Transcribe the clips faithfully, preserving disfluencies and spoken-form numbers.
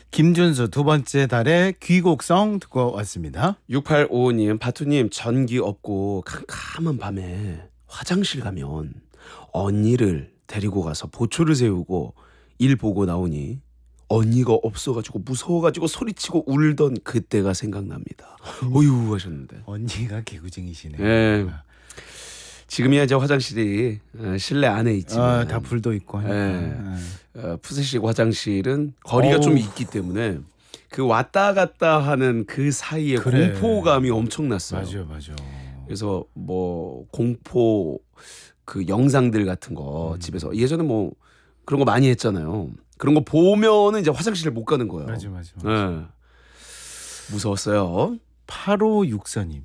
김준수 두 번째 달의 귀곡성 듣고 왔습니다. 육팔오오님, 바투님, 전기 없고 캄캄한 밤에 화장실 가면 언니를 데리고 가서 보초를 세우고 일 보고 나오니 언니가 없어가지고 무서워가지고 소리치고 울던 그때가 생각납니다. 어휴 하셨는데. 언니가 개구쟁이시네. 예. 지금이야 이제 화장실이 실내 안에 있지만 아, 다 불도 있고 하니까. 예. 어, 푸세식 화장실은 거리가 어우. 좀 있기 때문에 그 왔다 갔다 하는 그 사이에 그래. 공포감이 엄청났어요. 맞아, 맞아. 그래서 뭐 공포 그 영상들 같은 거 음. 집에서 예전에 뭐 그런 거 많이 했잖아요. 그런 거 보면은 이제 화장실을 못 가는 거예요. 맞아, 맞아. 맞아. 예. 무서웠어요. 팔오육사님,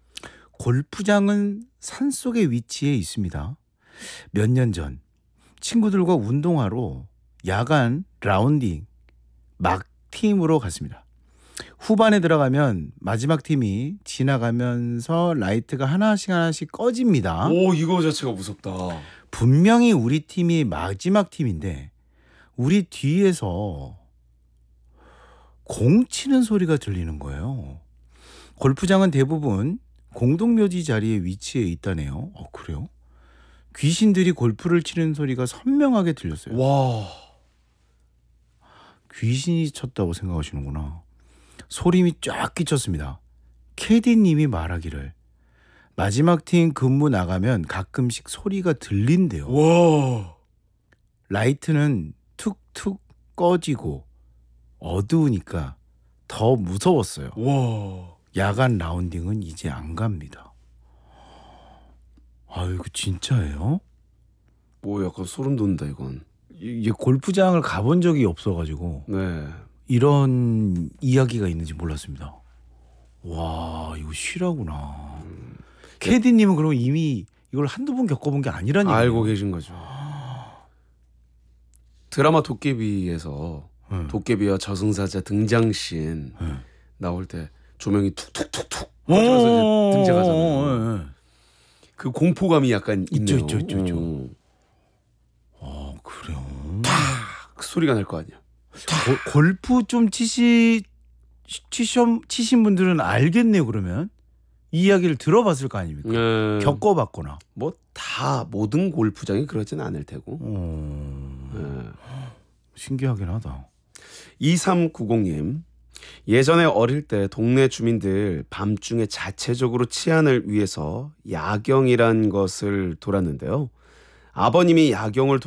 골프장은 산속에 위치해 있습니다. 몇 년 전 친구들과 운동하러 야간 라운딩 막팀으로 갔습니다. 후반에 들어가면 마지막 팀이 지나가면서 라이트가 하나씩 하나씩 꺼집니다. 오, 이거 자체가 무섭다. 분명히 우리 팀이 마지막 팀인데 우리 뒤에서 공 치는 소리가 들리는 거예요. 골프장은 대부분 공동묘지 자리에 위치해 있다네요. 어, 그래요? 귀신들이 골프를 치는 소리가 선명하게 들렸어요. 와. 귀신이 쳤다고 생각하시는구나. 소림이 쫙 끼쳤습니다. 캐디님이 말하기를 마지막 팀 근무 나가면 가끔씩 소리가 들린대요. 와. 라이트는 툭툭 꺼지고 어두우니까 더 무서웠어요. 와. 야간 라운딩은 이제 안 갑니다. 아, 이거 진짜예요? 뭐 약간 소름 돋는다 이건. 이게 골프장을 가본 적이 없어가지고 네. 이런 이야기가 있는지 몰랐습니다. 와, 이거 실화구나. 음. 캐디님은 그럼 이미 이걸 한두 번 겪어본 게 아니란 얘기예요? 알고 계신 거죠. 드라마 도깨비에서 네. 도깨비와 저승사자 등장씬 네. 나올 때 조명이 툭툭툭툭 꺼져서 이제 등장하잖아요. 네. 그 공포감이 약간 있죠, 있네요. 있죠, 있죠, 있죠. 음. 아, 그래요. 탁 소리가 날 거 아니야. 고, 골프 좀 치시 치셔, 치신 분들은 알겠네요. 그러면 이 이야기를 들어봤을 거 아닙니까? 네. 겪어봤거나. 뭐 다 모든 골프장이 그러진 않을 테고. 어... 네. 신기하긴 하다. 이삼구공님, 예전에 어릴 때 동네 주민들 밤중에 자체적으로 치안을 위해서 야경이란 것을 돌았는데요. 아버님이 야경을